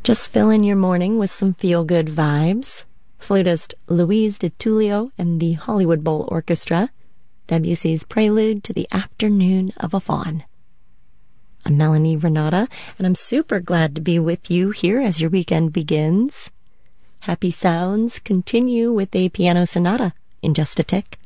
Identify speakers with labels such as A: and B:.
A: Just fill in your morning with some feel-good vibes. Flutist Louise DiTullio and the Hollywood Bowl Orchestra, Debussy's Prelude to the Afternoon of a Faun. I'm Melanie Renata, and I'm super glad to be with you here as your weekend begins. Happy sounds continue with a piano sonata in just a tick.